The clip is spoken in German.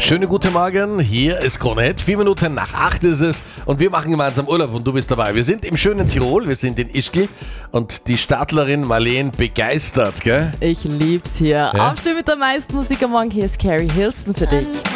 Schönen guten Morgen, hier ist Krone. 4 Minuten nach 8 ist es und wir machen gemeinsam Urlaub und du bist dabei. Wir sind im schönen Tirol, wir sind in Ischgl und die Stadlerin Marleen begeistert, gell? Ich lieb's hier. Ja. Aufstehen mit der meisten Musik am Morgen. Hier ist Carrie Hilton für dich.